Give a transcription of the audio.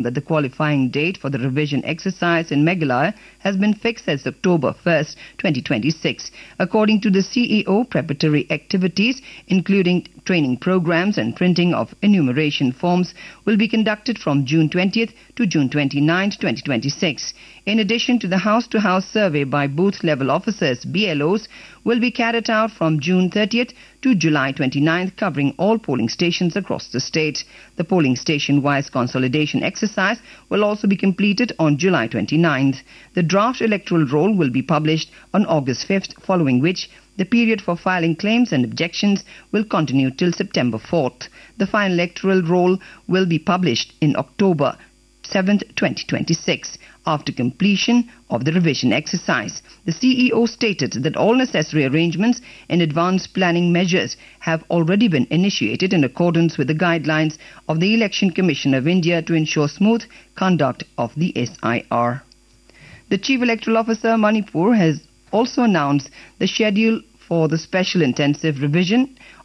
that the qualifying date for the revision exercise in Meghalaya has been fixed as October 1st, 2026. According to the CEO, preparatory activities, including training programs and printing of enumeration forms, will be conducted from June 20th to June 29th, 2026. In addition to the house-to-house survey by booth-level officers, BLOs, will be carried out from June 30th to July 29th, covering all polling stations across the state. The polling station-wise consolidation exercise will also be completed on July 29th. The draft electoral roll will be published on August 5th, following which the period for filing claims and objections will continue till September 4th. The final electoral roll will be published in October 7th, 2026, after completion of the revision exercise. The CEO stated that all necessary arrangements and advanced planning measures have already been initiated in accordance with the guidelines of the Election Commission of India to ensure smooth conduct of the SIR. The Chief Electoral Officer, Manipur, has also announced the schedule for the special intensive revision